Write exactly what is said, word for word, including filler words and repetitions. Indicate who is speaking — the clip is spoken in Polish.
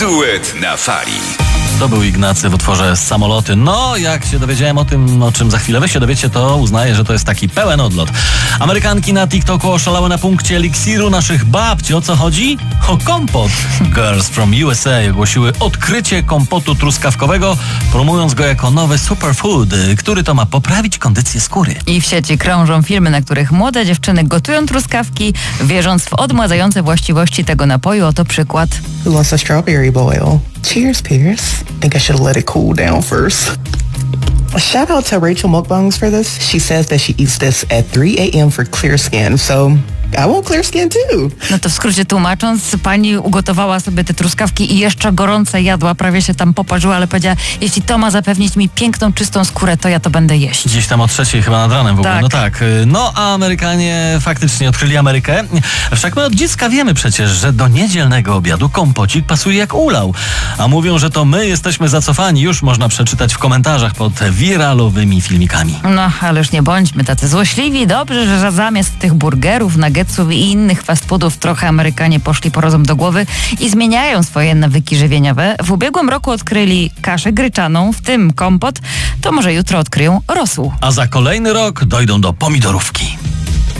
Speaker 1: Duet na fali.
Speaker 2: To był Ignacy w utworze Samoloty. No, jak się dowiedziałem o tym, o czym za chwilę wy się dowiecie, to uznaję, że to jest taki pełen odlot. Amerykanki na TikToku oszalały na punkcie eliksiru naszych babci. O co chodzi? O kompot. Girls from U S A ogłosiły odkrycie kompotu truskawkowego, promując go jako nowy superfood, który to ma poprawić kondycję skóry.
Speaker 3: I w sieci krążą filmy, na których młode dziewczyny gotują truskawki, wierząc w odmładzające właściwości tego napoju. Oto przykład.
Speaker 4: Who wants a strawberry boil? Cheers, Pierce. Think I should let it cool down first. Shout out to Rachel Mukbangs for this. She says that she eats this at three a.m. for clear skin, so I want clear skin too.
Speaker 3: No to w skrócie tłumacząc, pani ugotowała sobie te truskawki i jeszcze gorące jadła, prawie się tam poparzyła, ale powiedziała, jeśli to ma zapewnić mi piękną, czystą skórę, to ja to będę jeść.
Speaker 2: Gdzieś tam o trzeciej chyba nad ranem w ogóle.
Speaker 3: Tak.
Speaker 2: No tak. No a Amerykanie faktycznie odkryli Amerykę. Wszak my od dziecka wiemy przecież, że do niedzielnego obiadu kompocik pasuje jak ulał. A mówią, że to my jesteśmy zacofani. Już można przeczytać w komentarzach pod wiralowymi filmikami.
Speaker 3: No, ale już nie bądźmy tacy złośliwi. Dobrze, że zamiast tych burgerów, nuggetsów i innych fast foodów trochę Amerykanie poszli po rozum do głowy i zmieniają swoje nawyki żywieniowe. W ubiegłym roku odkryli kaszę gryczaną, w tym kompot. To może jutro odkryją rosół.
Speaker 2: A za kolejny rok dojdą do pomidorówki.